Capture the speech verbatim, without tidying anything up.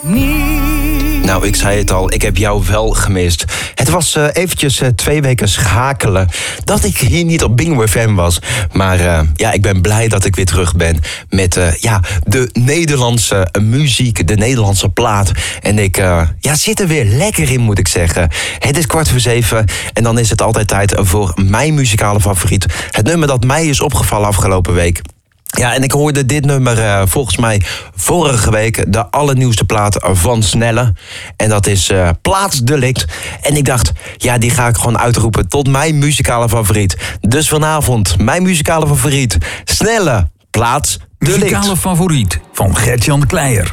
Nou, ik zei het al, ik heb jou wel gemist. Het was uh, eventjes uh, twee weken schakelen dat ik hier niet op Bingo F M was. Maar uh, ja, ik ben blij dat ik weer terug ben met uh, ja, de Nederlandse uh, muziek, de Nederlandse plaat. En ik uh, ja, zit er weer lekker in, moet ik zeggen. Het is kwart voor zeven en dan is het altijd tijd voor mijn muzikale favoriet. Het nummer dat mij is opgevallen afgelopen week. Ja, en ik hoorde dit nummer uh, volgens mij vorige week de allernieuwste plaat van Snelle. En dat is uh, Plaatsdelict. En ik dacht, ja, die ga ik gewoon uitroepen tot mijn muzikale favoriet. Dus vanavond, mijn muzikale favoriet, Snelle, Plaatsdelict. Muzikale favoriet van Gert-Jan Kleijer.